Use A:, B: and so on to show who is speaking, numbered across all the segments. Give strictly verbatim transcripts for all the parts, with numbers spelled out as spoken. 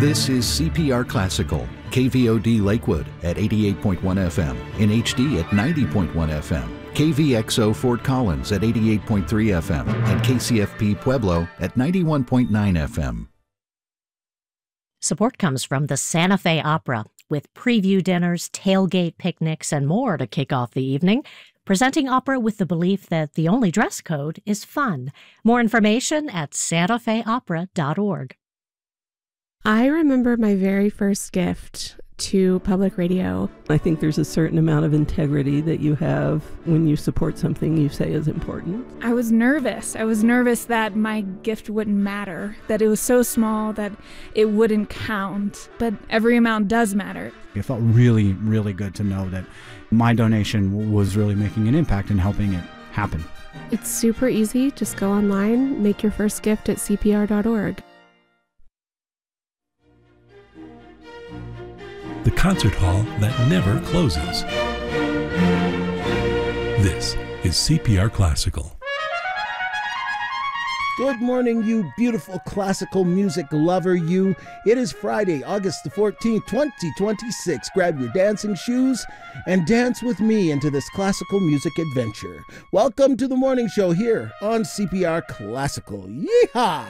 A: This is C P R Classical, K V O D Lakewood at eighty-eight point one F M, in H D at ninety point one F M, K V X O Fort Collins at eighty-eight point three F M, and K C F P Pueblo at ninety-one point nine F M.
B: Support comes from the Santa Fe Opera, with preview dinners, tailgate picnics, and more to kick off the evening. Presenting opera with the belief that the only dress code is fun. More information at santa fe opera dot org.
C: I remember my very first gift to public radio.
D: I think there's a certain amount of integrity that you have when you support something you say is important.
E: I was nervous. I was nervous that my gift wouldn't matter, that it was so small that it wouldn't count. But every amount does matter.
F: It felt really, really good to know that my donation was really making an impact and helping it happen.
C: It's super easy. Just go online, make your first gift at C P R dot org.
G: The concert hall that never closes. This is C P R Classical.
H: Good morning, you beautiful classical music lover, you. It is Friday, August the fourteenth, twenty twenty-six. Grab your dancing shoes and dance with me into this classical music adventure. Welcome to the morning show here on C P R Classical. Yeehaw!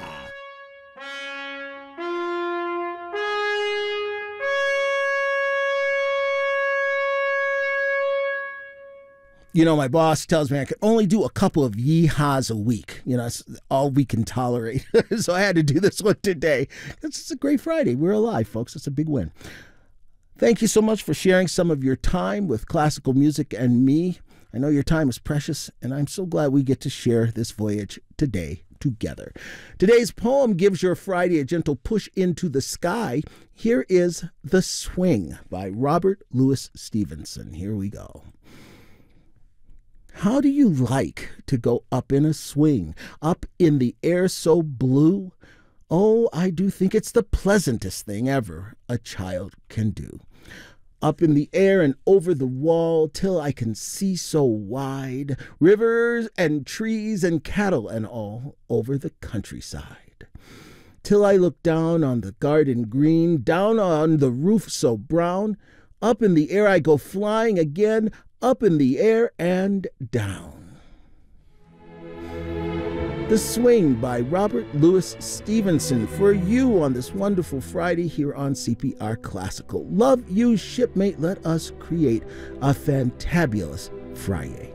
H: You know, my boss tells me I can only do a couple of yeehaws a week. You know, it's all we can tolerate. So I had to do this one today. It's a great Friday. We're alive, folks. It's a big win. Thank you so much for sharing some of your time with classical music and me. I know your time is precious, and I'm so glad we get to share this voyage today together. Today's poem gives your Friday a gentle push into the sky. Here is The Swing by Robert Louis Stevenson. Here we go. How do you like to go up in a swing, up in the air so blue? Oh, I do think it's the pleasantest thing ever a child can do. Up in the air and over the wall till I can see so wide, rivers and trees and cattle and all over the countryside. Till I look down on the garden green, down on the roof so brown, up in the air I go flying again, up in the air and down. The Swing by Robert Louis Stevenson for you on this wonderful Friday here on C P R Classical. Love you, shipmate. Let us create a fantabulous Friday.